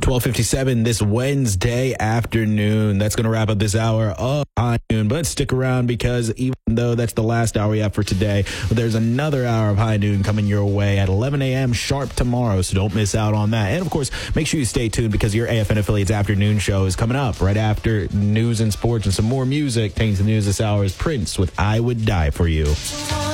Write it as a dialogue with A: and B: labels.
A: 12:57 this Wednesday afternoon. That's going to wrap up this hour of High Noon. But stick around because even though that's the last hour we have for today, there's another hour of High Noon coming your way at 11 a.m. sharp tomorrow. So don't miss out on that. And, of course, make sure you stay tuned because your AFN Affiliates afternoon show is coming up right after news and sports and some more music. Taking the news this hour is Prince with I Would Die For You.